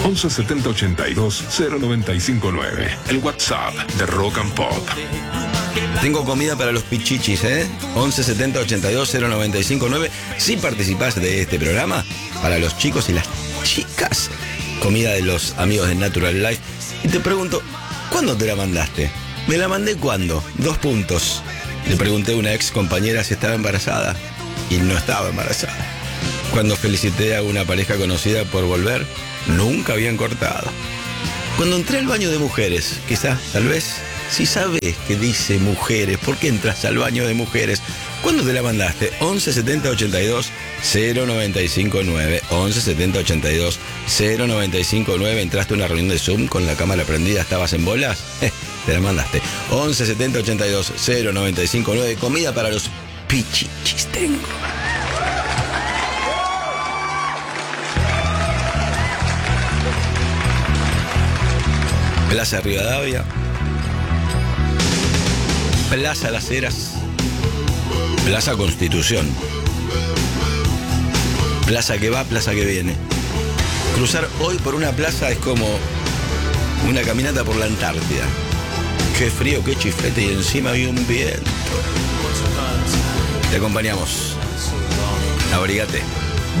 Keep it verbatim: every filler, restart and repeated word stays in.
once setenta ochenta y dos cero noventa y cinco nueve. El WhatsApp de Rock and Pop. Tengo comida para los pichichis, ¿eh? once setenta ochenta y dos cero noventa y cinco nueve. Si participás de este programa, para los chicos y las chicas, comida de los amigos de Natural Life. Y te pregunto, ¿cuándo te la mandaste? ¿Me la mandé cuándo? Dos puntos. Le pregunté a una ex compañera si estaba embarazada y no estaba embarazada. Cuando felicité a una pareja conocida por volver, nunca habían cortado. Cuando entré al baño de mujeres, quizás, tal vez, si sabes que dice mujeres, ¿por qué entras al baño de mujeres? ¿Cuándo te la mandaste? once setenta ochenta y dos cero noventa y cinco nueve. once setenta ochenta y dos cero noventa y cinco nueve. ¿Entraste a una reunión de Zoom con la cámara prendida? ¿Estabas en bolas? Eh, te la mandaste. once setenta ochenta y dos cero noventa y cinco nueve. Comida para los pichichis tengo. Plaza Rivadavia, Plaza Las Heras, Plaza Constitución, plaza que va, plaza que viene. Cruzar hoy por una plaza es como una caminata por la Antártida. Qué frío, qué chiflete y encima había un viento. Te acompañamos. Abrigate.